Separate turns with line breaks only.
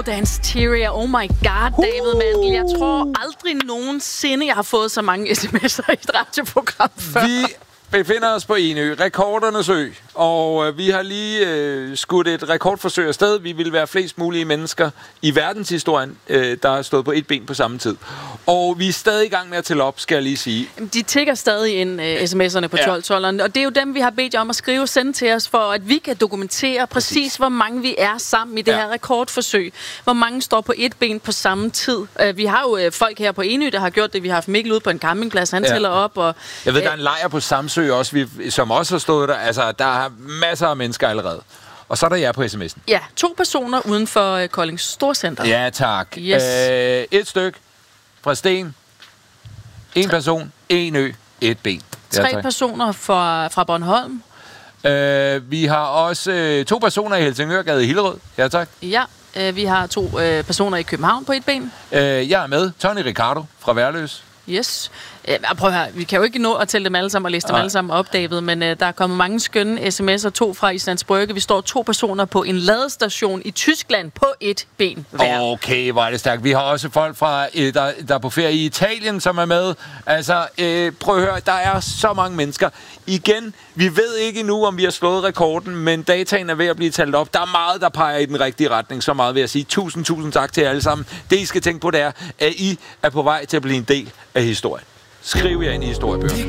Dance Tyria. Oh my god, David Mandel. Jeg tror aldrig nogensinde, jeg har fået så mange sms'er i et radioprogram før.
Vi befinder os på Enø, rekordernes ø, og vi har lige skudt et rekordforsøg afsted. Vi vil være flest mulige mennesker i verdenshistorien, der har stået på et ben på samme tid. Og vi er stadig i gang med at tælle op, skal jeg lige sige.
De tikker stadig ind sms'erne på 1212'eren, og det er jo dem, vi har bedt jer om at skrive og sende til os, for at vi kan dokumentere præcis, hvor mange vi er sammen i det her rekordforsøg. Hvor mange står på et ben på samme tid. Vi har jo folk her på Enø, der har gjort det. Vi har haft Mikkel ude på en campingplads, han tæller op. Og,
jeg ved, der er en lejr på Samsø også, som også har stået der. Altså, der er masser af mennesker allerede. Og så er der jer på sms'en.
Ja, 2 personer uden for Kolding Storcenter.
Ja, tak.
Yes.
Et stykke fra Sten. En person, en ø, et ben.
3 personer fra Bornholm.
Vi har også 2 personer i Helsingørgade i Hillerød. Ja, tak.
Ja, vi har 2 personer i København på et ben.
Jeg er med. Tony Ricardo fra Værløs.
Yes. Prøv at høre, vi kan jo ikke nå at tælle dem alle sammen og læse dem alle sammen op, David, men der er kommet mange skønne sms'er, 2 fra Islands Brygge. Vi står 2 personer på en ladestation i Tyskland på et ben hver.
Okay, hvor er det stærkt. Vi har også folk fra, der er på ferie i Italien, som er med. Altså, prøv at høre, der er så mange mennesker. Igen, vi ved ikke nu, om vi har slået rekorden, men dataen er ved at blive talt op. Der er meget, der peger i den rigtige retning. Så meget vil jeg sige. Tusind tak til jer alle sammen. Det, I skal tænke på, det er, at I er på vej til at blive en del af historien. Skriv jer ind i historiebøgerne.